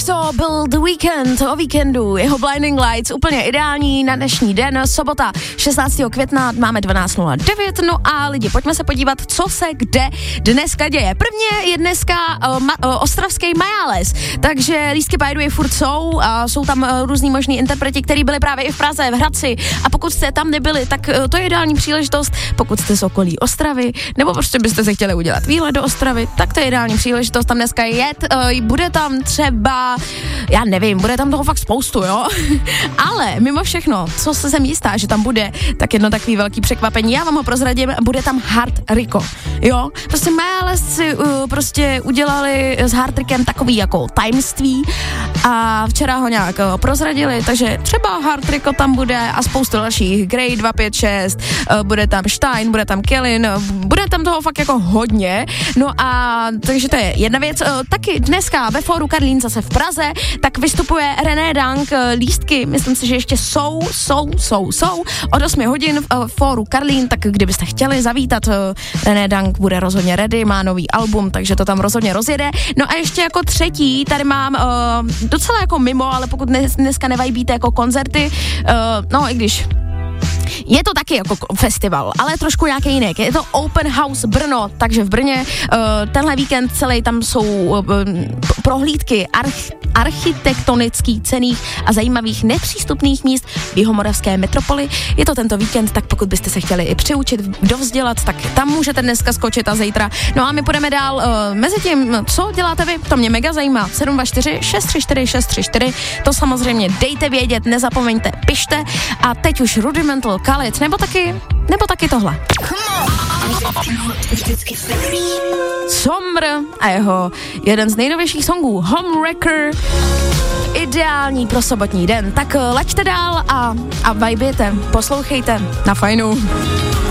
to byl The Weeknd o víkendu, jeho Blinding Lights, úplně ideální na dnešní den, sobota 16. května, máme 12:09, no a lidi, pojďme se podívat, co se kde dneska děje. Prvně je dneska ostravský Majales, takže lístky by the way furt jsou a jsou tam různý možný interpreti, který byli právě i v Praze, v Hradci, a pokud jste tam nebyli, tak to je ideální příležitost, pokud jste z okolí Ostravy, nebo prostě byste se chtěli udělat výlet do Ostravy, tak to je ideální příležitost tam dneska jet. Bude tam třeba, já nevím, bude tam toho fakt spoustu, jo? Ale mimo všechno, co se jsem jistá, že tam bude, tak jedno takový velký překvapení, já vám ho prozradím, bude tam Hard Rico, jo? Prostě Majales si prostě udělali s Hard Rickem takový jako tajemství a včera ho nějak prozradili, takže třeba Hard Rico tam bude a spoustu dalších, Grey 256, bude tam Stein, bude tam Kellin, bude tam toho fakt jako hodně, no a takže to je jedna věc. Taky dneska ve Fóru Karlín zase v Praze, tak vystupuje René Dank, lístky, myslím si, že ještě jsou od 8 hodin v Fóru Karlín, tak kdybyste chtěli zavítat, René Dank bude rozhodně ready, má nový album, takže to tam rozhodně rozjede. No a ještě jako třetí, tady mám docela jako mimo, ale pokud dneska nevajbíte jako koncerty, no i když je to taky jako festival, ale trošku nějaký jiný. Je to Open House Brno, takže v Brně tenhle víkend celý tam jsou prohlídky architektonických, cenných a zajímavých nepřístupných míst v jihomoravské metropoli. Je to tento víkend, tak pokud byste se chtěli i přiučit, dovzdělat, tak tam můžete dneska skočit a zítra. No a my půjdeme dál. Mezi tím, co děláte vy? To mě mega zajímá. 724 634 634. To samozřejmě dejte vědět, nezapomeňte, pište. A teď už Rudimental, Khalid, nebo taky tohle. Somr a jeho jeden z nejnovějších songů Homewrecker, ideální pro sobotní den. Tak laďte dál a vibejte, poslouchejte na fajnu.